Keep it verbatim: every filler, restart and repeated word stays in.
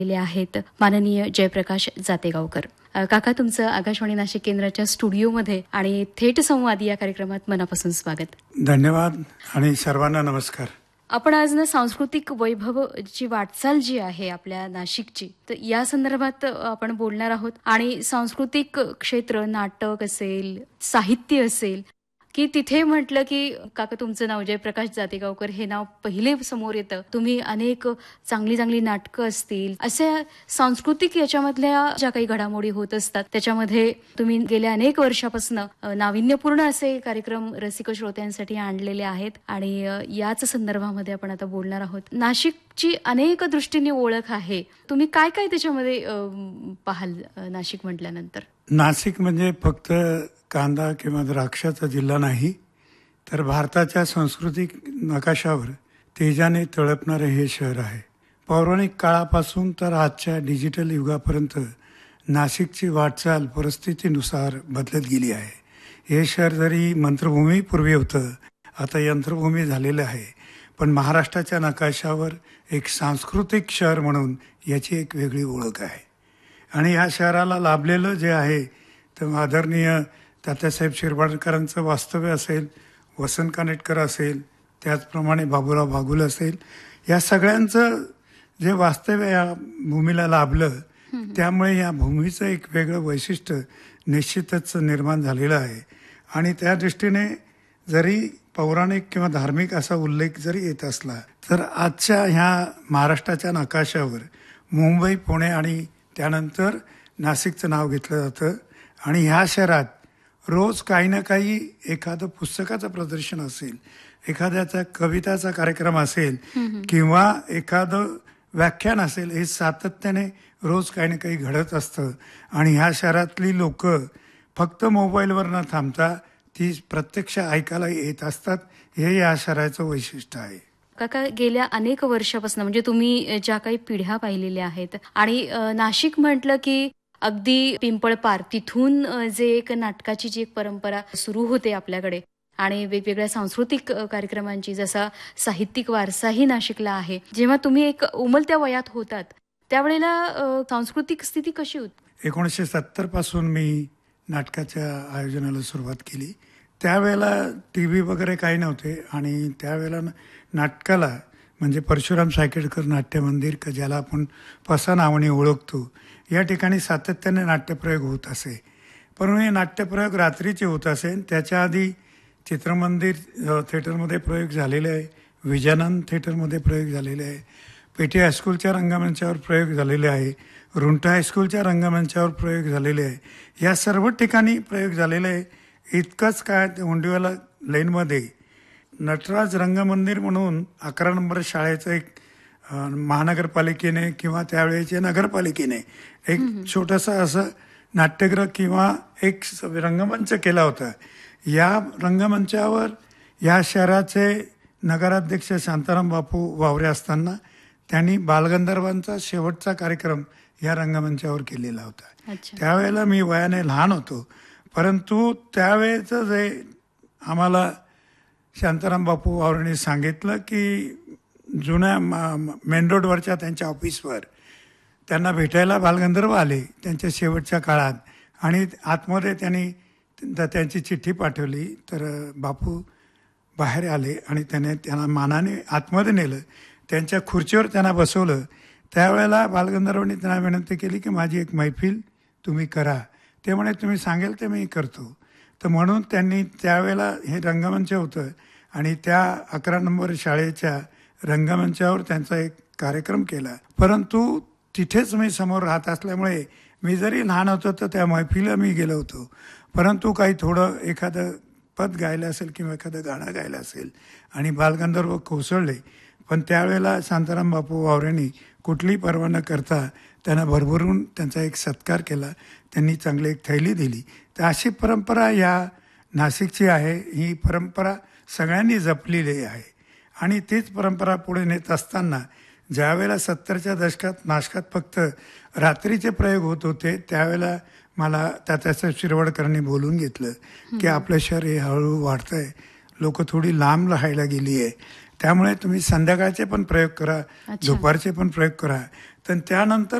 आहेत माननीय जयप्रकाश जातेगावकर. काका, तुमचं आकाशवाणी नाशिक केंद्राच्या स्टुडिओमध्ये आणि थेट संवाद या कार्यक्रमात मनापासून स्वागत. धन्यवाद आणि सर्वांना नमस्कार. आपण आज ना सांस्कृतिक वैभवची वाटचाल जी आहे आपल्या नाशिकची, तर या संदर्भात आपण बोलणार आहोत. आणि सांस्कृतिक क्षेत्र, नाटक असेल, साहित्य असेल, की तिथे म्हटलं की काका तुमचं नाव जयप्रकाश जातेगावकर हे नाव पहिले समोर येतं. तुम्ही अनेक चांगली चांगली नाटकं असतील, असे सांस्कृतिक याच्यामधल्या ज्या काही घडामोडी होत असतात त्याच्यामध्ये तुम्ही गेल्या अनेक वर्षापासून नाविन्यपूर्ण असे कार्यक्रम रसिक श्रोत्यांसाठी आणलेले आहेत. आणि याच संदर्भामध्ये आपण आता बोलणार आहोत. नाशिकची अनेक दृष्टीने ओळख आहे, तुम्ही काय काय त्याच्यामध्ये पाहाल नाशिक म्हटल्यानंतर? नाशिक म्हणजे फक्त कांदा किंवा द्राक्षाचा जिल्हा नाही, तर भारताच्या सांस्कृतिक नकाशावर तेजाने तळपणारे हे शहर आहे. पौराणिक काळापासून तर आजच्या डिजिटल युगापर्यंत नाशिकची वाटचाल परिस्थितीनुसार बदलत गेली आहे. हे शहर जरी मंत्रभूमी पूर्वी होतं, आता यंत्रभूमी झालेलं आहे, पण महाराष्ट्राच्या नकाशावर एक सांस्कृतिक शहर म्हणून याची एक वेगळी ओळख आहे. आणि या शहराला लाभलेलं जे आहे तर आदरणीय तात्यासाहेब शिरवाडकरांचं वास्तव्य असेल, वसंत कानेटकर असेल, त्याचप्रमाणे बाबूराव भागुल असेल, या सगळ्यांचं जे वास्तव्य या भूमीला लाभलं, त्यामुळे या भूमीचं एक वेगळं वैशिष्ट्य निश्चितच निर्माण झालेलं आहे. आणि त्या दृष्टीने जरी पौराणिक किंवा धार्मिक असा उल्लेख जरी येत असला, तर आजच्या ह्या महाराष्ट्राच्या नकाशावर मुंबई, पुणे आणि त्यानंतर नाशिकचं नाव घेतलं जातं. आणि ह्या शहरात रोज काही ना काही एखादं पुस्तकाचं प्रदर्शन असेल, एखाद्याचा कविताचा कार्यक्रम असेल किंवा एखादं व्याख्यान असेल, हे सातत्याने रोज काही ना काही घडत असतं. आणि ह्या शहरातली लोक फक्त मोबाईलवर न थांबता ती प्रत्यक्ष ऐकायला येत असतात. हे या शहराचं वैशिष्ट्य आहे. काका, गेल्या अनेक वर्षापासून म्हणजे तुम्ही ज्या काही पिढ्या पाहिलेल्या आहेत, आणि नाशिक म्हटलं की अगदी पिंपळपार तिथून जे एक नाटकाची जी एक परंपरा सुरू होते आपल्याकडे, आणि वेगवेगळ्या सांस्कृतिक कार्यक्रमांची, जसा साहित्यिक वारसाही नाशिकला आहे. जेव्हा तुम्ही एक उमलत्या वयात होतात त्यावेळेला सांस्कृतिक स्थिती कशी होती? एकोणीसशे सत्तर पासून मी नाटकाच्या आयोजनाला सुरुवात केली. त्यावेळेला टी व्ही वगैरे काही नव्हते, आणि त्यावेळेला नाटकाला म्हणजे परशुराम सायकेडकर नाट्य मंदिर, का ज्याला आपण पसा नावाने ओळखतो, या ठिकाणी सातत्याने नाट्यप्रयोग होत असे. पण हे नाट्यप्रयोग रात्रीचे होत असे. त्याच्या आधी चित्रमंदिर थिएटरमध्ये प्रयोग झालेले आहे, विजानंद थिएटरमध्ये प्रयोग झालेले आहे, पेठी हायस्कूलच्या रंगमंचावर प्रयोग झालेले आहे, रुंटा हायस्कूलच्या रंगमंचावर प्रयोग झालेले आहे. या सर्व ठिकाणी प्रयोग झालेले आहे. इतकंच काय, ओंडीवाला लेनमध्ये नटराज रंगमंदिर म्हणून अकरा नंबर शाळेचं एक महानगरपालिकेने किंवा त्यावेळेच्या नगरपालिकेने एक छोटंसं असं नाट्यगृह किंवा एक रंगमंच केला होता. या रंगमंचावर या शहराचे नगराध्यक्ष शांताराम बापू वावरे असताना त्यांनी बालगंधर्वांचा शेवटचा कार्यक्रम या रंगमंचावर केलेला होता. त्यावेळेला मी वयाने लहान होतो, परंतु त्यावेळेचं जे आम्हाला शांताराम बापू वावरेने सांगितलं की जुन्या मेन रोडवरच्या त्यांच्या ऑफिसवर त्यांना भेटायला बालगंधर्व आले त्यांच्या शेवटच्या काळात, आणि आतमध्ये त्यांनी त्यांची चिठ्ठी पाठवली. तर बापू बाहेर आले आणि त्याने त्यांना मानाने आतमध्ये नेलं, त्यांच्या खुर्चीवर त्यांना बसवलं. त्यावेळेला बालगंधर्वांनी त्यांना विनंती केली की माझी एक मैफिल तुम्ही करा. ते म्हणे तुम्ही सांगेल ते मी करतो. तर म्हणून त्यांनी त्यावेळेला हे रंगमंच होतं, आणि त्या अकरा नंबर शाळेच्या रंगमंचावर त्यांचा एक कार्यक्रम केला. परंतु तिथेच मी समोर राहत असल्यामुळे मी जरी लहान होतो तर त्या मैफिलीला मी गेलो होतो, परंतु काही थोडं एखादं पद गायलं असेल किंवा एखादं गाणं गायलं असेल आणि बालगंधर्व कोसळले. पण त्यावेळेला शांताराम बापू वावरेंनी कुठलीही पर्वा न करता त्यांना भरभरून त्यांचा एक सत्कार केला. त्यांनी चांगली एक थैली दिली. तर अशी परंपरा या नाशिकची आहे. ही परंपरा सगळ्यांनी जपलेली आहे. आणि तीच परंपरा पुढे नेत असताना ज्यावेळेला सत्तरच्या दशकात नाशकात फक्त रात्रीचे प्रयोग होत होते, त्यावेळेला मला तात्यासाहेब शिरवाडकरांनी बोलून घेतलं की आपलं शहर हे हळूहळू वाढतं आहे, लोक थोडी लांब राहायला गेली आहे, त्यामुळे तुम्ही संध्याकाळचे पण प्रयोग करा, दुपारचे पण प्रयोग करा. तर त्यानंतर